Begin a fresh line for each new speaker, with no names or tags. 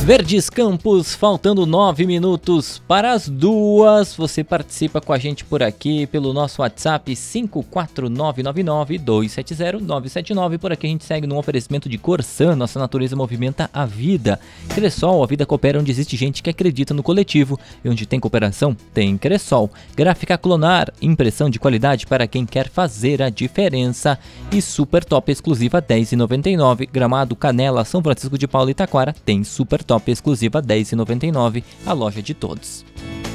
Verdes Campos, faltando 9 minutos para as 2. Você participa com a gente por aqui pelo nosso WhatsApp 54999-270-979. Por aqui a gente segue num oferecimento de Corsan, nossa natureza movimenta a vida. Cressol, a vida coopera onde existe gente que acredita no coletivo. E onde tem cooperação, tem Cressol. Gráfica Clonar, impressão de qualidade para quem quer fazer a diferença. E Super Top exclusiva R$10,99. Gramado, Canela, São Francisco de Paula e Taquara tem Super Top exclusiva R$10,99, a loja de todos.